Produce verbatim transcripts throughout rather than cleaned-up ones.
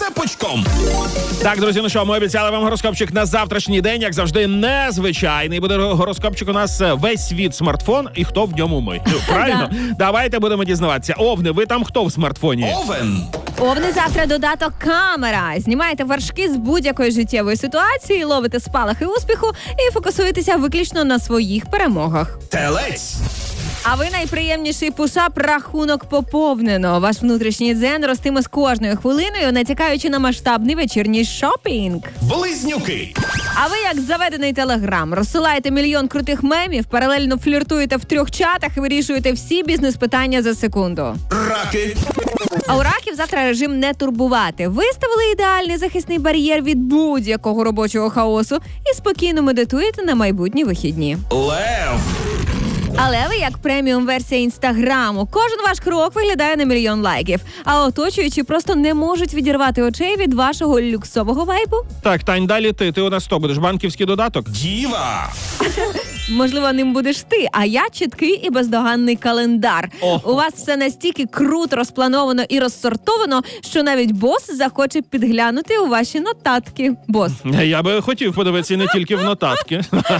цепочком. Так, друзі, ну що, ми обіцяли вам гороскопчик на завтрашній день, як завжди, незвичайний. Буде гороскопчик у нас весь світ смартфон і хто в ньому ми. Правильно? Давайте будемо дізнаватися. Овни, ви там хто в смартфоні? Овен. Овни завтра додаток камера. Знімаєте вершки з будь-якої життєвої ситуації, ловите спалахи успіху і фокусуєтеся виключно на своїх перемогах. Телець. А ви найприємніший пушап, рахунок поповнено. Ваш внутрішній дзен ростиме з кожною хвилиною, натякаючи на масштабний вечірній шопінг. Близнюки. А ви, як заведений телеграм, розсилаєте мільйон крутих мемів, паралельно фліртуєте в трьох чатах і вирішуєте всі бізнес-питання за секунду. Раки. А у раків завтра режим не турбувати. Виставили ідеальний захисний бар'єр від будь-якого робочого хаосу і спокійно медитуєте на майбутні вихідні. Лев. Але ви як преміум-версія інстаграму. Кожен ваш крок виглядає на мільйон лайків. А оточуючі просто не можуть відірвати очей від вашого люксового вайбу. Так, Тань, далі ти. Ти у нас хто будеш? Банківський додаток? Діва. Можливо, ним будеш ти, а я чіткий і бездоганний календар. О. У вас все настільки круто розплановано і розсортовано, що навіть бос захоче підглянути у ваші нотатки. Бос. Я би хотів подивитися не тільки в нотатки.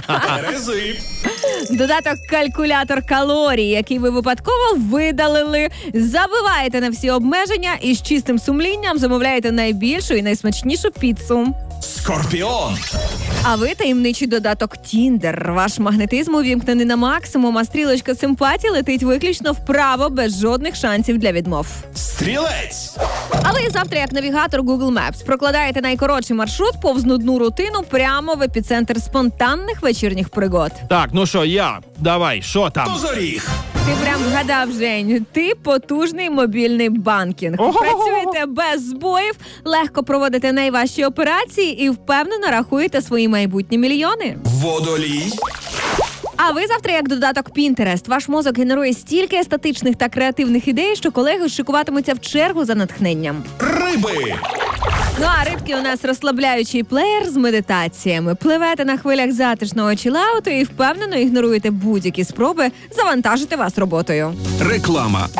Терези. Додаток калькулятор калорій, який ви випадково видалили. Забиваєте на всі обмеження і з чистим сумлінням замовляєте найбільшу і найсмачнішу піцу. Скорпіон. А ви таємничий додаток Тіндер. Ваш магнетизм увімкнений на максимум, а стрілочка симпатії летить виключно вправо, без жодних шансів для відмов. Стрілець. А ви завтра, як навігатор Google Maps, прокладаєте найкоротший маршрут повз нудну рутину прямо в епіцентр спонтанних вечірніх пригод. Так, ну що, я? Давай, що там? Козоріг. Ти прям вгадав, Жень. Ти потужний мобільний банкінг. Ого-го-го. Працюєте без збоїв, легко проводите найважчі операції і впевнено рахуєте свої майбутні мільйони. Водолій. А ви завтра як додаток Pinterest. Ваш мозок генерує стільки естетичних та креативних ідей, що колеги шикуватимуться в чергу за натхненням. Риби. Ну а рибки у нас розслабляючий плеєр з медитаціями. Пливете на хвилях затишного чилауту і впевнено ігноруєте будь-які спроби завантажити вас роботою. Реклама.